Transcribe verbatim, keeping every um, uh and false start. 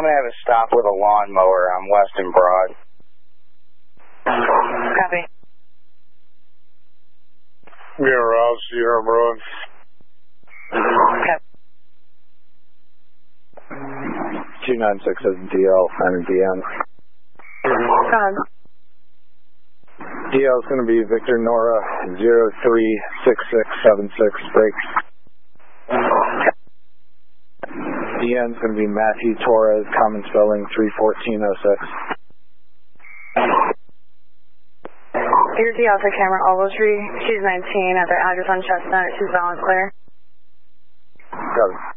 going to have a stop with a lawnmower on Weston Broad. Copy. Yeah, Rob, Sierra Broad. Okay. two nine six seven D L, and D M. Go ahead. D L is going to be Victor Nora zero three six six seven six, break. D N is going to be Matthew Torres, common spelling three fourteen oh six. Your D L for camera Ogletree, she's nineteen at the address on Chestnut, she's valid clear. Got it.